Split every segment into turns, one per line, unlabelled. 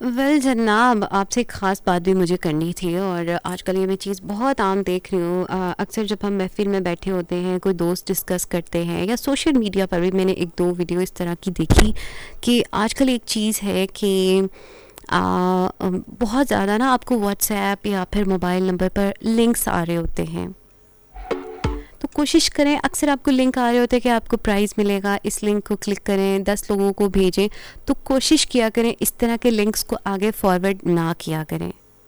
Well जनाब, आपसे एक ख़ास बात भी मुझे करनी थी और आजकल ये मैं चीज़ बहुत आम देख रही हूँ। अक्सर जब हम महफ़िल में बैठे होते हैं, कोई दोस्त डिस्कस करते हैं या सोशल मीडिया पर भी मैंने 1-2 वीडियो इस तरह की देखी कि आजकल एक चीज़ है कि बहुत ज़्यादा ना आपको व्हाट्सएप या फिर मोबाइल नंबर पर लिंक्स आ रहे होते हैं। तो कोशिश करें, अक्सर आपको लिंक आ रहे होते हैं कि आपको प्राइज़ मिलेगा, इस लिंक को क्लिक करें, 10 लोगों को भेजें। तो कोशिश किया करें इस तरह के लिंक्स को आगे फॉरवर्ड ना किया करें।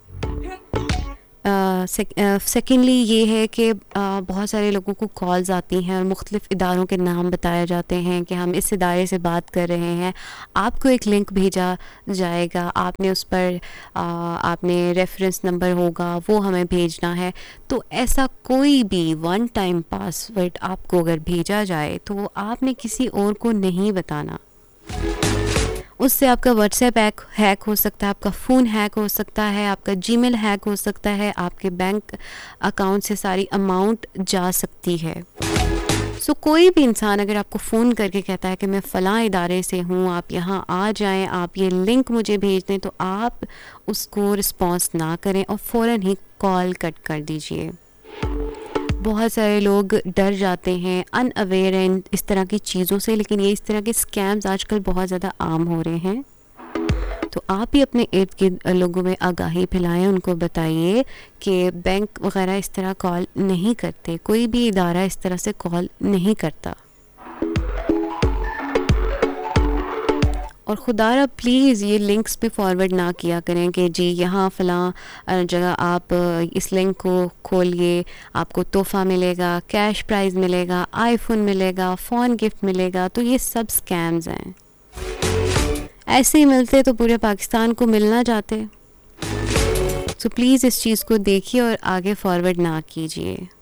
सेकेंडली ये है कि बहुत सारे लोगों को कॉल्स आती हैं और मुख्तलिफ़ इदारों के नाम बताए जाते हैं कि हम इस इदारे से बात कर रहे हैं। आपको एक लिंक भेजा जाएगा, आपने उस पर आपने रेफरेंस नंबर होगा वो हमें भेजना है। तो ऐसा कोई भी वन टाइम पासवर्ड आपको अगर भेजा जाए तो आपने किसी और को नहीं बताना। उससे आपका व्हाट्सएप हैक हो सकता है, आपका फ़ोन हैक हो सकता है, आपका जीमेल हैक हो सकता है, आपके बैंक अकाउंट से सारी अमाउंट जा सकती है। सो कोई भी इंसान अगर आपको फ़ोन करके कहता है कि मैं फ़लाँ इदारे से हूँ, आप यहाँ आ जाएं, आप ये लिंक मुझे भेज दें, तो आप उसको रिस्पॉन्स ना करें और फ़ौरन ही कॉल कट कर दीजिए। बहुत सारे लोग डर जाते हैं, अनअवेयर हैं इस तरह की चीज़ों से, लेकिन ये इस तरह के स्कैम्स आजकल बहुत ज़्यादा आम हो रहे हैं। तो आप भी अपने इर्द गिर्द लोगों में आगाही फैलाएं, उनको बताइए कि बैंक वगैरह इस तरह कॉल नहीं करते, कोई भी इदारा इस तरह से कॉल नहीं करता। और खुदारा प्लीज़ ये लिंक्स भी फॉरवर्ड ना किया करें कि जी यहाँ फ़लाँ जगह आप इस लिंक को खोलिए, आपको तोहफ़ा मिलेगा, कैश प्राइज़ मिलेगा, आईफ़ोन मिलेगा, फ़ोन गिफ्ट मिलेगा। तो ये सब स्कैम्स हैं। ऐसे ही मिलते तो पूरे पाकिस्तान को मिलना चाहते। सो प्लीज़ इस चीज़ को देखिए और आगे फॉरवर्ड ना कीजिए।